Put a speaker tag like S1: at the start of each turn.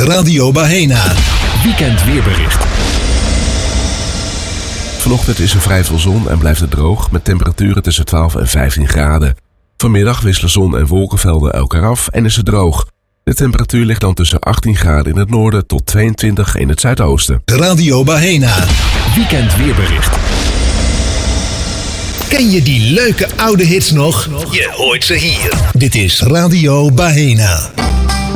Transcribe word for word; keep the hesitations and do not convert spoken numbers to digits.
S1: Radio Bahena.
S2: Weekend weerbericht. Vanochtend is er vrij veel zon en blijft het droog met temperaturen tussen twaalf en vijftien graden. Vanmiddag wisselen zon en wolkenvelden elkaar af en is het droog. De temperatuur ligt dan tussen achttien graden in het noorden tot tweeëntwintig in het zuidoosten.
S1: Radio Bahena.
S2: Weekend weerbericht.
S1: Ken je die leuke oude hits nog? Je hoort ze hier. Dit is Radio Bahena.